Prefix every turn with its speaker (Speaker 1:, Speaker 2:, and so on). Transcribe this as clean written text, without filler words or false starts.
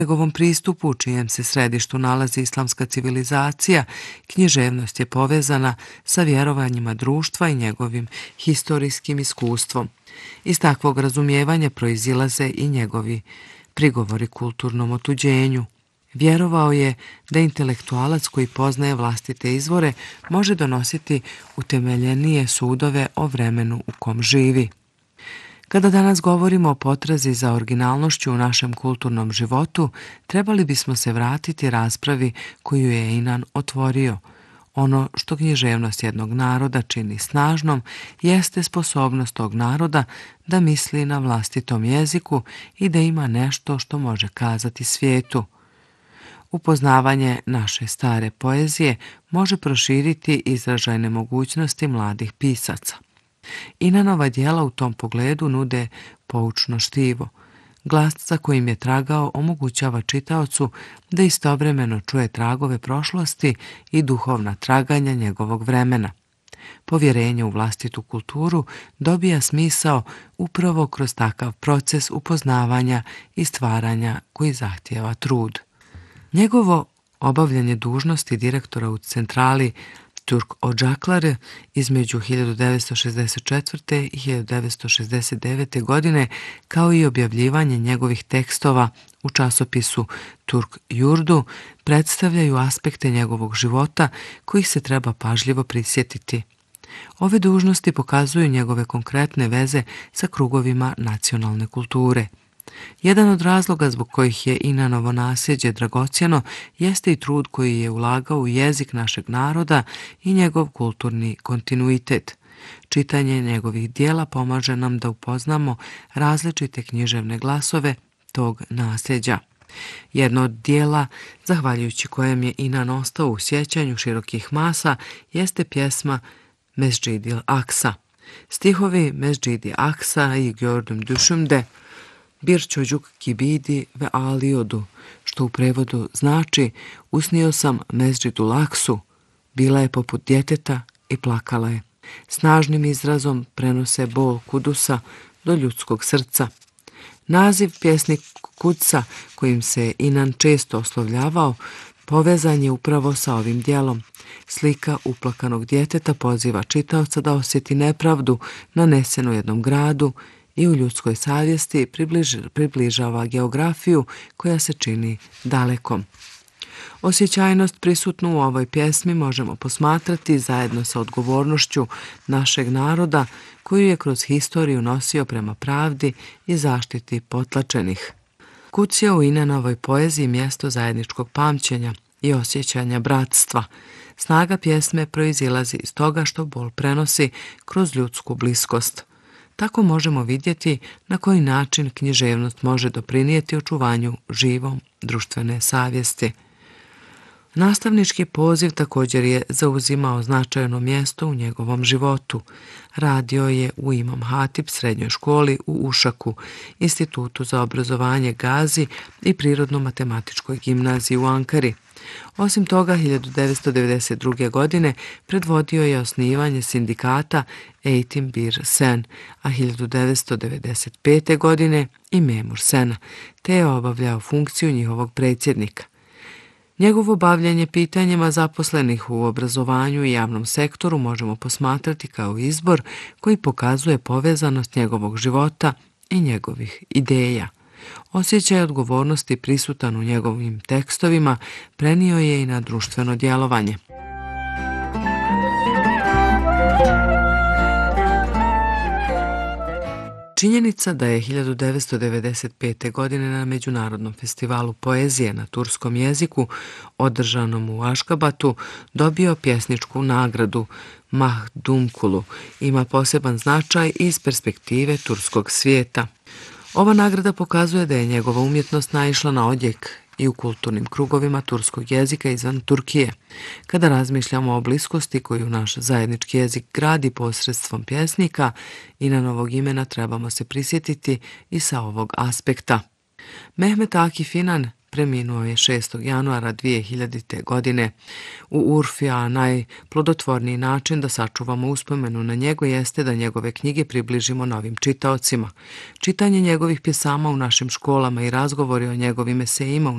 Speaker 1: njegovom pristupu, u čijem se središtu nalazi islamska civilizacija, književnost je povezana sa vjerovanjima društva i njegovim historijskim iskustvom. Iz takvog razumijevanja proizilaze i njegovi prigovori kulturnom otuđenju. Vjerovao je da intelektualac koji poznaje vlastite izvore može donositi utemeljenije sudove o vremenu u kom živi. Kada danas govorimo o potrazi za originalnošću u našem kulturnom životu, trebali bismo se vratiti raspravi koju je Inan otvorio. Ono što književnost jednog naroda čini snažnom jeste sposobnost tog naroda da misli na vlastitom jeziku i da ima nešto što može kazati svijetu. Upoznavanje naše stare poezije može proširiti izražajne mogućnosti mladih pisaca. Inanova djela u tom pogledu nude poučno štivo. Glas za kojim je tragao omogućava čitaocu da istovremeno čuje tragove prošlosti i duhovna traganja njegovog vremena. Povjerenje u vlastitu kulturu dobija smisao upravo kroz takav proces upoznavanja i stvaranja koji zahtijeva trud. Njegovo obavljanje dužnosti direktora u centrali Turk Ocakları između 1964. i 1969. godine, kao i objavljivanje njegovih tekstova u časopisu Turk Yurdu, predstavljaju aspekte njegovog života kojih se treba pažljivo prisjetiti. Ove dužnosti pokazuju njegove konkretne veze sa krugovima nacionalne kulture. Jedan od razloga zbog kojih je Inanovo nasljeđe dragocjeno jeste i trud koji je ulagao u jezik našeg naroda i njegov kulturni kontinuitet. Čitanje njegovih dijela pomaže nam da upoznamo različite književne glasove tog nasljeđa. Jedno od dijela, zahvaljujući kojem je Inan ostao u sjećanju širokih masa, jeste pjesma Mescid-i Aksa. Stihovi Mescid-i Aksa i Gördüm Düşümde Bir çocuk gibiydi ve ağlıyordu, što u prevodu znači usnio sam Mesdžidul Aksu, bila je poput djeteta i plakala je. Snažnim izrazom prenose bol Kudusa do ljudskog srca. Naziv pjesnik Kudsa, kojim se Inan često oslovljavao, povezan je upravo sa ovim dijelom. Slika uplakanog djeteta poziva čitaoca da osjeti nepravdu nanesenu jednom gradu i u ljudskoj savjesti približava geografiju koja se čini dalekom. Osjećajnost prisutnu u ovoj pjesmi možemo posmatrati zajedno sa odgovornošću našeg naroda koju je kroz historiju nosio prema pravdi i zaštiti potlačenih. Kuc je u Inanovoj poeziji mjesto zajedničkog pamćenja i osjećanja bratstva. Snaga pjesme proizilazi iz toga što bol prenosi kroz ljudsku bliskost. Tako možemo vidjeti na koji način književnost može doprinijeti očuvanju živom društvene savjesti. Nastavnički poziv također je zauzimao značajno mjesto u njegovom životu. Radio je u Imam Hatip srednjoj školi u Uşaku, Institutu za obrazovanje Gazi i Prirodno-matematičkoj gimnaziji u Ankari. Osim toga, 1992. godine predvodio je osnivanje sindikata Eğitim Bir Sen, a 1995. godine i Memur Sena, te je obavljao funkciju njihovog predsjednika. Njegovo bavljanje pitanjima zaposlenih u obrazovanju i javnom sektoru možemo posmatrati kao izbor koji pokazuje povezanost njegovog života i njegovih ideja. Osjećaj odgovornosti prisutan u njegovim tekstovima prenio je i na društveno djelovanje. Činjenica da je 1995. godine na Međunarodnom festivalu poezije na turskom jeziku, održanom u Aškabatu, dobio pjesničku nagradu Mahdumkulu, ima poseban značaj iz perspektive turskog svijeta. Ova nagrada pokazuje da je njegova umjetnost naišla na odjek i u kulturnim krugovima turskog jezika izvan Turkije. Kada razmišljamo o bliskosti koju naš zajednički jezik gradi posredstvom pjesnika, Inanovog imena trebamo se prisjetiti i sa ovog aspekta. Mehmet Akif Inan preminuo je 6. januara 2000. godine. U Urfi, a najplodotvorniji način da sačuvamo uspomenu na njega jeste da njegove knjige približimo novim čitaocima. Čitanje njegovih pjesama u našim školama i razgovori o njegovim esejima u